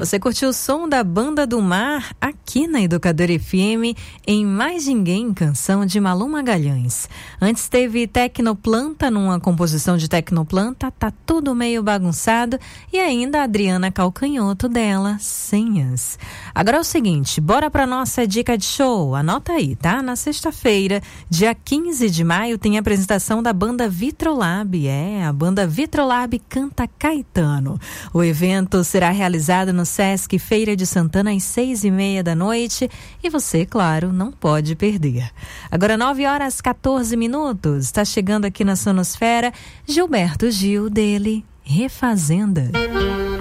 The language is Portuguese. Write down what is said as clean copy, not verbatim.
Você curtiu o som da Banda do Mar aqui na Educadora FM em Mais Ninguém, canção de Malu Magalhães. Antes teve Tecnoplanta, numa composição de Tecnoplanta, Tá Tudo Meio Bagunçado, e ainda a Adriana Calcanhoto dela, Senhas. Agora é o seguinte, bora pra nossa dica de show. Anota aí, tá? Na sexta-feira, dia 15 de maio, tem a apresentação da banda Vitrolab. A banda Vitrolab canta Caetano. O evento será realizado no Sesc Feira de Santana às 6h30 da noite e você, claro, não pode perder. Agora 9h14, está chegando aqui na Sonosfera Gilberto Gil, dele Refazenda.